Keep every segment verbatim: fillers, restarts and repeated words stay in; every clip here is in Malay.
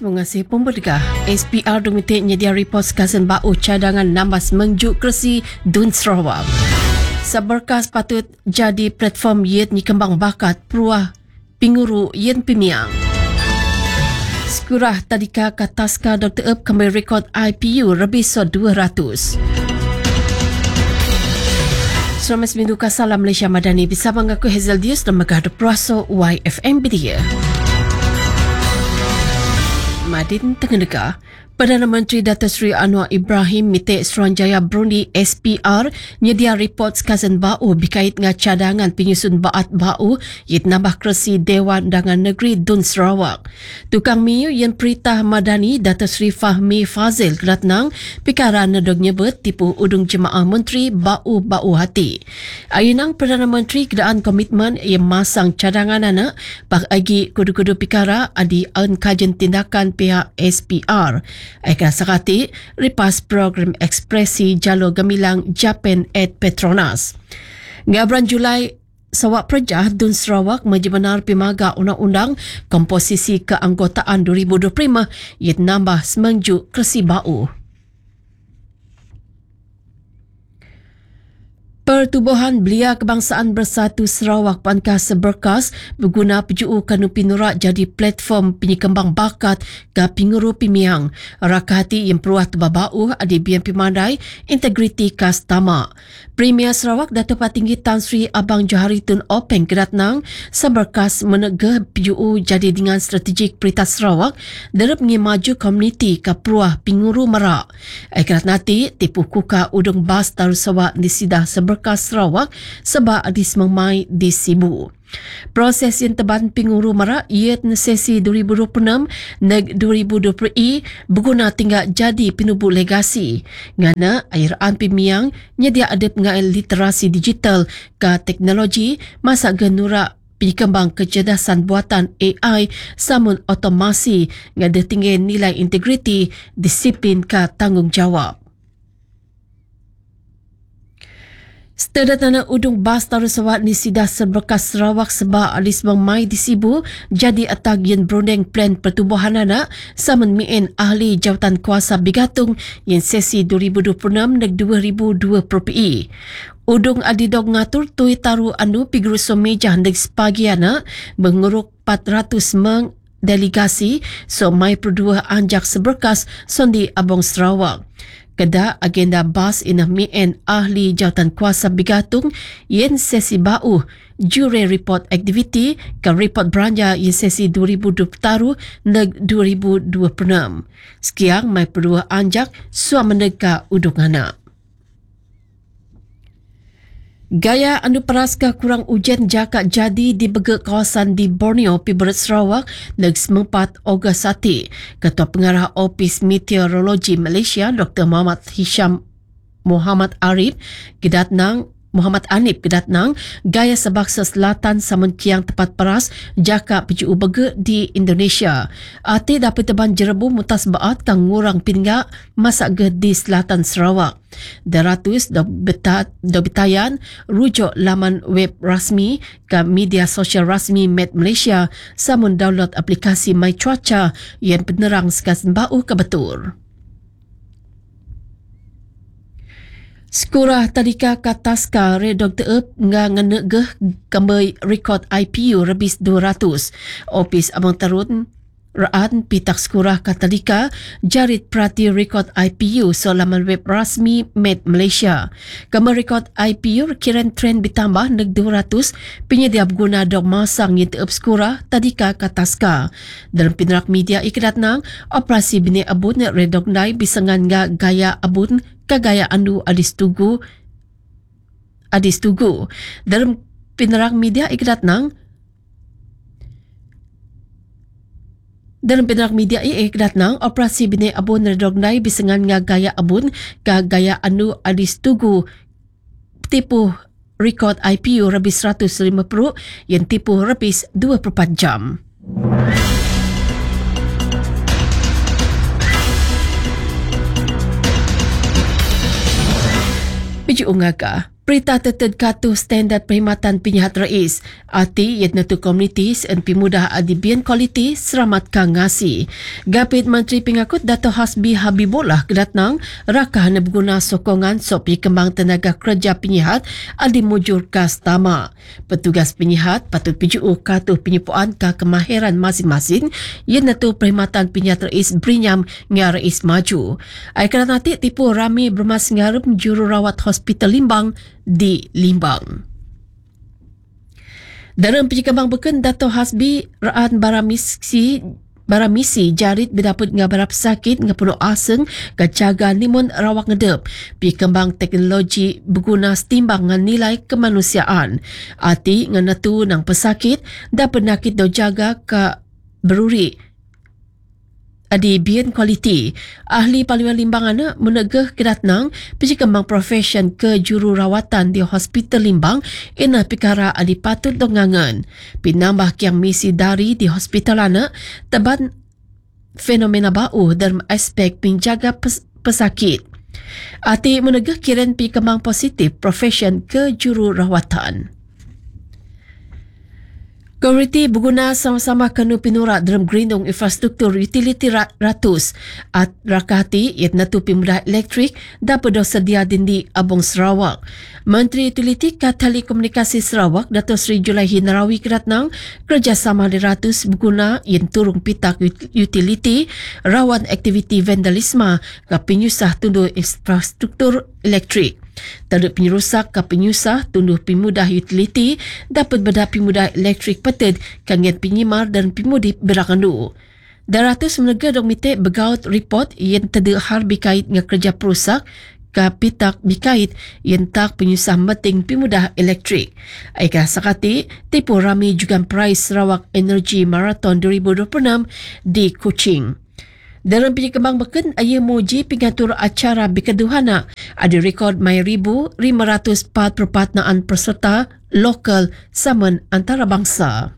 mengasih pemberdekah S P R Domestik nyedia report kasen bau cadangan nambas menjuk kersi Dun Sarawak. Seberkas patut jadi platform yen ni kembang bakat peruah pinguru yen pimiang. Sekurah tadika kataska Doktor Ep kembali rekod I P U lebih so dua ratus. Selamat seminggu Salam Malaysia Madani bersama aku Hazel Dius dan Megah Depraso Y F M Media. Madin Tenggedeka, Perdana Menteri Datuk Seri Anwar Ibrahim mitik Suruhanjaya Brunei S P R nyedia report kazen bau berkait dengan cadangan penyusun baat bau yit nambah kersi Dewan Undangan Negeri Dun Sarawak. Tukang miu yang Perintah Madani Datuk Seri Fahmi Fazil kedatnang perkara nedog nyebut tipu udung jemaah menteri bau-bau hati. Ayunang Perdana Menteri kedaan komitmen yang masang cadangan anak bagi kudu-kudu perkara adi an kajian tindakan pihak S P R. Akan sakati ripas program ekspresi jalur gemilang Japan at Petronas. Ngabran Julai Sawak Perjah Dun Sarawak menjebenar pimaga undang-undang komposisi keanggotaan dua ribu dua puluh lima yang nambah semenjuk kersi bau. Pertubuhan Belia Kebangsaan Bersatu Sarawak Pangkas Seberkas berguna pejuu kanu pinurak jadi platform penyekembang bakat ke pinguru pimiang. Rakahati yang peruah tebabau adi bian pimandai integriti kas tamak. Premier Sarawak Datuk Patinggi Tan Sri Abang Johari Tun Openg kedatnang Seberkas menegah pejuu jadi dengan strategik Perintah Sarawak derep maju komuniti ke peruah pinguru merak. Akirat nanti tipu kuka udung bas Darussawa di Sidah Seberkas Berkas Sarawak sebab adis memai di Sibu. Proses yang teban pinguru merak iat sesi dua ribu dua puluh enam neg dua ribu dua puluh i berguna tinggal jadi penubuh legasi. Ngana airaan pimiang nyedia adep ngai literasi digital ke teknologi masa genura penyekembang kecerdasan buatan A I samun otomasi ngada tinggi nilai integriti disiplin ke tanggungjawab. Setelah tanah udung bas Darussawa di Sidah Seberkas Sarawak sebab alis memai di Sibu jadi atak yang berunding plan pertubuhan anak saman mien ahli jawatan kuasa bigatung yang sesi dua ribu dua puluh enam dan dua ribu dua puluh i. Udung adidog ngatur tui taru anu piguru someja hendak sepagi anak menguruk empat ratus meng delegasi so mai perdua anjak Seberkas sondi Abong Sarawak. Kedah agenda bas inah mien ahli jawatan kuasa bigatung yen sesi bau jure report aktiviti ke report belanja yen sesi dua ribu dua puluh taru neg dua ribu dua puluh enam. Sekian mai perdua anjak suam menegak udung anak. Gaya anu peraska kurang ujian jakak jadi di begak kawasan di Borneo, Piberat Sarawak, neg sempat Ogos hati. Ketua Pengarah Opis Meteorologi Malaysia, Doktor Muhammad Hisham Muhammad Arif, kedatnang Muhammad Anip kedatnang gaya sebaksa selatan samun kiang tepat peras jakak pejuu begak di Indonesia. Ati dapat teban jerebu mutas baat kang ngurang pinggak masak ge di selatan Sarawak. Daratus dobitayan rujuk laman web rasmi ke media sosial rasmi Met Malaysia samun download aplikasi My Cuaca yang penerang sekasen bau kebetul. Sekurah tadika kataska re Doktor Ep nga ngenegeh kembali rekod I P U rebis dua ratus. Opis Abang Tarun Raan pitak sekurah katadika jarit perhati rekod I P U solaman web rasmi Met Malaysia. Kembali rekod I P U kiran tren bertambah neg dua ratus penyedia berguna dok masang yang teep sekurah tadika kataska. Dalam pinerak media ikidatnang operasi bini abun redognai bisangan nga gaya abun kagaya anu adis tugu adis tugu. Dalam pinerak media ikidatnang Dalam penerak media I kedatnang operasi bini abun redognai bisangan nga gaya abun ka gaya anu adis tugu tipu rekod I P U rebis seratus lima puluh yang tipu rebis dua puluh empat jam. Biji ungaga Perita teted katu standard perkhidmatan penyihat rais. Arti iat natu komunitis en pimudah adibian kualiti seramat kang ngasi. Gapit Menteri Pengakut Dato' Hasbi Habibullah kedatnang rakah na berguna sokongan sopi kembang tenaga kerja penyihat adi mujur kas tama. Petugas penyihat patut pijuu katu penyipuan ka kemahiran masing-masing iat natu perkhidmatan penyihat rais berinyam ngah rais maju. Aikan nanti tipu rami bermas ngarup jururawat Hospital Limbang di Limbang. Dalam penyekambang beken Dato' Hasbi Raan Baramisi Baramisi jarit berdapat ngabarap sakit ngapuno aseng kacaga nimun rawak ngedep pi kembang teknologi berguna setimbang ngan nilai kemanusiaan. Arti nganatu nang pesakit dan penyakit do jaga ka beruri adi bian kualiti. Ahli Parlimen Limbang ana menegah kedatnang penyekambang profesion ke jururawatan di Hospital Limbang ina pikara adi patut dongangan. Pinambah kiang misi dari di hospital ana teban fenomena bau dalam aspek penjaga pes- pesakit. Ati menegah kiran penyekambang positif profesion ke jururawatan. Komuniti berguna sama-sama kanu pinurak dalam gerindung infrastruktur utiliti ratus at rakati iat natu pimudah elektrik dapat sedia dindi Abong Sarawak. Menteri Utiliti ka Telekomunikasi Sarawak Dato' Sri Julaihi Narawi kedatnang kerjasama di ratus berguna yang turung pitak utiliti rawan aktiviti vandalisme ka penyusah tunduh infrastruktur elektrik. Terhadap penyerusak ke penyusah tunduh pimudah utiliti dapat berda pimudah elektrik peted kangen penyimar dan pimudi berakandu. Daratus menegah dong mite begaut report yang teda har bikait dengan kerja perusak ke pitak bikait yang tak penyusah meting pimudah elektrik. Aika sakati tipu rami juga prize Sarawak Energy Marathon dua ribu dua puluh enam di Kuching. Dalam penyekembang beken, ayah muji pengatur acara Bikeduhana ada rekod mai ribu lima ratus empat perpatnaan peserta lokal saman antarabangsa.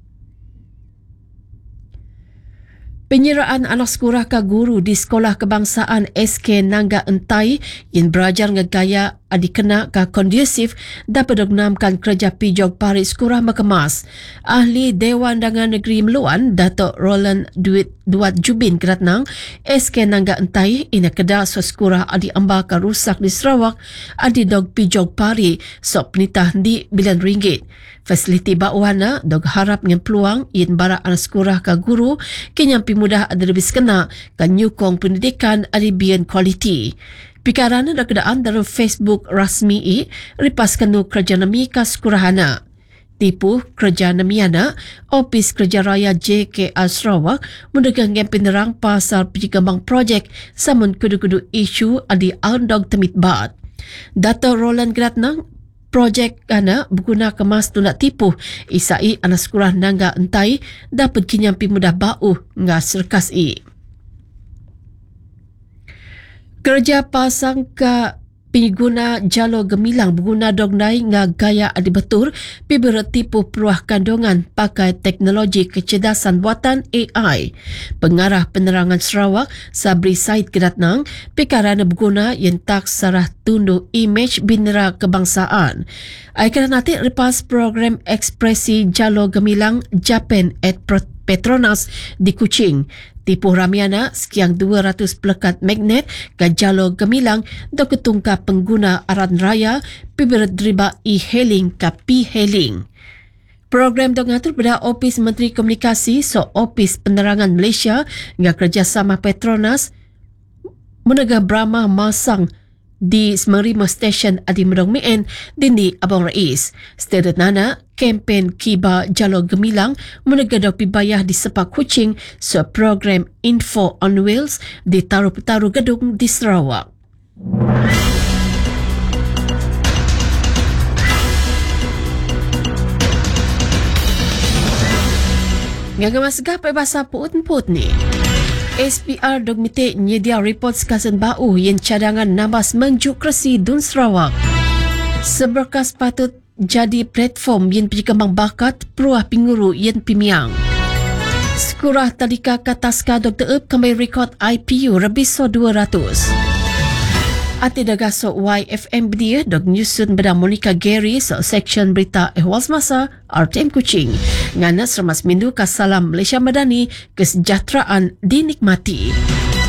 Penyeraan anak sekolah ke guru di Sekolah Kebangsaan S K Nangga Entai yang belajar ngegaya adikena ke kondusif dapat dignamkan kerja pijog pari sekolah Mekemas. Ahli Dewan Dangan Negeri Meluan Dato' Roland Duit Duat Jubin kedatnang S K Nangga Entai ina kedah sekolah adi amba ke rusak di Sarawak adi dog pijog pari sok penitah di bilion ringgit. Fasiliti bauana dog harap dengan peluang in bara anak sekolah ke guru kenyang pimudah ada lebih sekena kan nyukong pendidikan adibian kualiti. Pikarana dah kedaan dalam Facebook rasmi i ripas kenu kerja nami ke sekolahana. Tipu kerja namiana Opis Kerja Raya J K R Sarawak mendegang yang penerang pasal penyekambang projek samun kudu-kudu isu adi andog temit bat. Dato' Roland Gratnang projek ana berguna kemas tu nak tipu isai anak sekolah Nangga Entai dapat kinyampi mudah bau ngah serkas i. Kerja pasang ke pengguna jalur gemilang berguna dognai ngah gaya adi betul pi bertipu peruah kandungan pakai teknologi kecerdasan buatan A I. Pengarah Penerangan Sarawak Sabri Said kedatnang perkara berguna yang tak sarah tunduh imej bendera kebangsaan. Aikan nanti lepas program ekspresi jalur gemilang Japan at Petronas di Kuching. Tipu ramiana sekian dua ratus pelekat magnet ke jalur gemilang do ketungka pengguna aran raya piberat driba e-hailing ke P-hailing. Program do ngatur pada Opis Menteri Komunikasi so Opis Penerangan Malaysia dengan kerjasama Petronas menegah Brahma masang di Semerima Station Adi Medong Mien dindi Abang Rais. Setelah nana, kempen Kiba Jalur Gemilang menegadau pibayah di Sepak Kuching so program Info on Wheels di Taruh-Taruh Gedung di Sarawak. Ngaga masgah pa bahasa puut-puut ni. S P R dogmite nyedia report sekasan bau yang cadangan nabas menjuk kresi Dun Sarawak. Seberkas patut jadi platform yang berkembang bakat peruah pinguru yang pimiang. Sekurah tadika kataska Doktor Ep kembali rekod I P U lebih so dua ratus. Ati dagaso Y F M dia dog nyusun beda Monica Gary sa section berita ehwal semasa R T M Kuching. Nganas remas mindu ka salam Malaysia Madani kesejahteraan dinikmati.